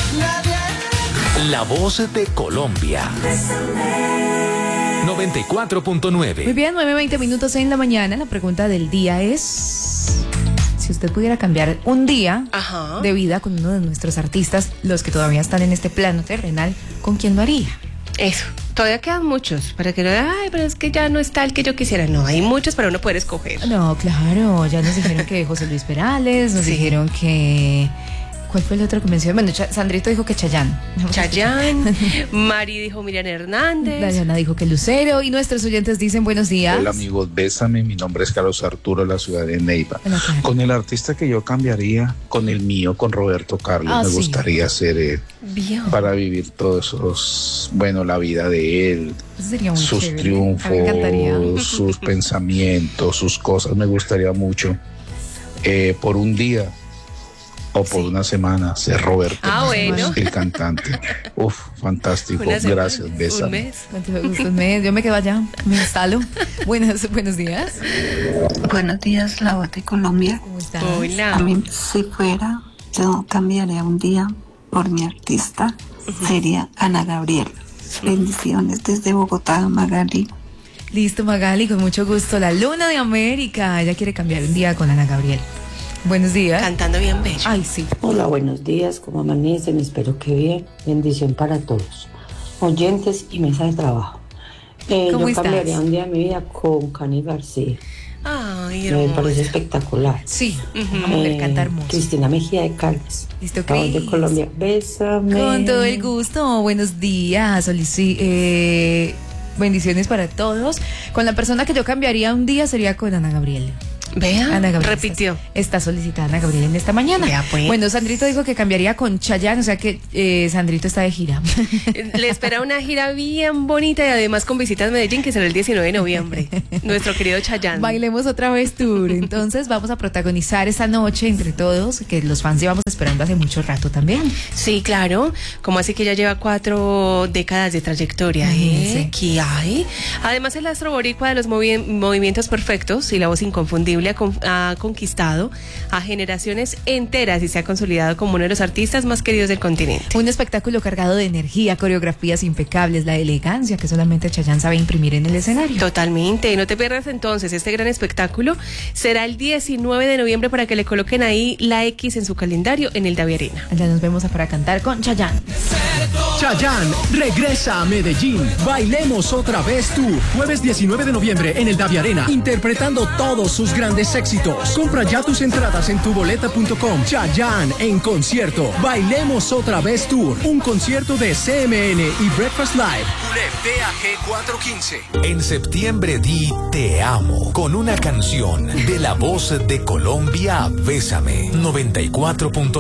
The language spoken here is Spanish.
La voz de Colombia. 94.9. Muy bien, 9:20 minutos en la mañana. La pregunta del día es: si usted pudiera cambiar un día de vida con uno de nuestros artistas, los que todavía están en este plano terrenal, ¿con quién lo haría? Eso, todavía quedan muchos, para que no, pero es que ya no está el que yo quisiera. No, hay muchos para uno poder escoger. No, claro, ya nos dijeron que José Luis Perales, nos dijeron que... ¿Cuál fue el otro que mencionó? Bueno, Sandrito dijo que Chayanne. Mari dijo Miriam Hernández. Dayana dijo que Lucero. Y nuestros oyentes dicen buenos días. Hola amigos, bésame, mi nombre es Carlos Arturo, de la ciudad de Neiva. Hola, claro. Con el artista que yo cambiaría, con el mío, con Roberto Carlos, me gustaría ser para vivir todos esos, bueno, la vida de él, sus chévere. Triunfos, sus pensamientos, sus cosas, me gustaría mucho. Por un día o por una semana ser Roberto, bueno. el cantante. Uf, fantástico. Gracias, besa. Un mes. Un mes. Yo me quedo allá, me instalo. Buenos días. Buenos días, la voz de Colombia. ¿Cómo estás? Hola. A mí, si fuera, yo cambiaría un día por mi artista, sería Ana Gabriel. Bendiciones desde Bogotá, Magali. Listo, Magali, con mucho gusto. La Luna de América. Ella quiere cambiar un día con Ana Gabriel. Buenos días. Cantando bien bello. Ay, sí. Hola, buenos días. ¿Cómo amanecen? Espero que bien. Bendición para todos. Oyentes y mesa de trabajo. Yo cambiaría un día de mi vida con Cani García. Ay, me parece espectacular. Sí, una mujer canta hermoso. Cristina Mejía de Caldas. Listo, Cris. de Colombia. Bésame. Con todo el gusto. Buenos días. Bendiciones para todos. Con la persona que yo cambiaría un día sería con Ana Gabriel. Vea, Ana Gabriel repitió. Está solicitada Ana Gabriel en esta mañana. Vea, pues. Bueno, Sandrito dijo que cambiaría con Chayanne, o sea que Sandrito está de gira. Le espera una gira bien bonita y además con visitas a Medellín, que será el 19 de noviembre. Nuestro querido Chayanne. Bailemos otra vez tour. Entonces vamos a protagonizar esta noche entre todos, que los fans llevamos esperando hace mucho rato también. Sí, claro. Como así que ya lleva 4 décadas de trayectoria. Sí. ¿Qué hay? Además, el astro boricua de los movimientos perfectos y la voz inconfundible ha conquistado a generaciones enteras y se ha consolidado como uno de los artistas más queridos del continente. Un espectáculo cargado de energía, coreografías impecables, la elegancia que solamente Chayanne sabe imprimir en el escenario. Totalmente, no te pierdas entonces este gran espectáculo. Será el 19 de noviembre para que le coloquen ahí la X en su calendario en el Davi Arena. Allá nos vemos para cantar con Chayanne. Chayanne regresa a Medellín. Bailemos otra vez tú. Jueves 19 de noviembre en el Davi Arena, interpretando todos sus grandes éxitos. Compra ya tus entradas en tuboleta.com. Chayanne en concierto. Bailemos otra vez tour. Un concierto de CMN y Breakfast Live. PAG 415. En septiembre di te amo con una canción de La Voz de Colombia. Bésame. 94.9.